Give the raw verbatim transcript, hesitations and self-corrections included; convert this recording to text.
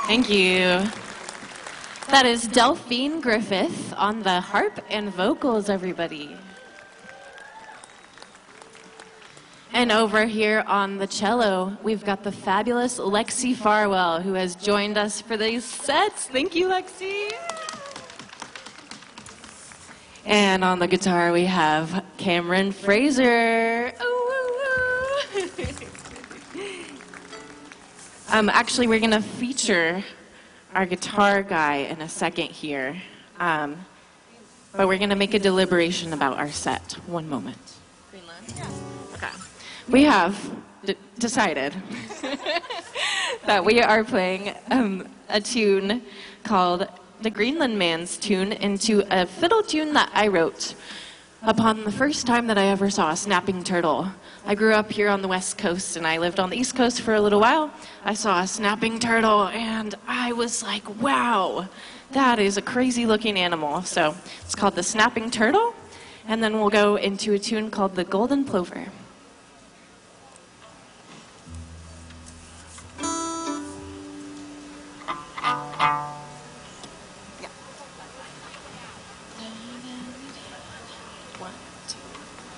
Thank you. That is Delphine Griffith on the harp and vocals, everybody. And over here on the cello, we've got the fabulous Lexi Farwell, who has joined us for these sets. Thank you, Lexi. And on the guitar, we have Cameron Fraser. Ooh, ooh, ooh. um, actually, we're going to feature our guitar guy in a second here. Um, but we're going to make a deliberation about our set. One moment. Greenland? Yeah. Okay. We have d decided that we are playing um, a tune called the Greenland Man's Tune into a fiddle tune that I wrote upon the first time that I ever saw a snapping turtle. I grew up here on the West Coast and I lived on the East Coast for a little while. I saw a snapping turtle and I was like, wow, that is a crazy looking animal. So it's called the Snapping Turtle, and then we'll go into a tune called the Golden Plover.